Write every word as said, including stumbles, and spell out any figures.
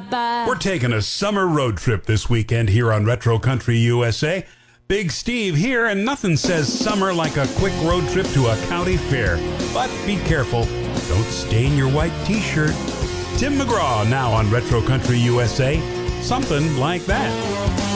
bye. We're taking a summer road trip this weekend here on Retro Country U S A. Big Steve here, and nothing says summer like a quick road trip to a county fair. But be careful, don't stain your white t-shirt. Tim McGraw now on Retro Country U S A. Something like that.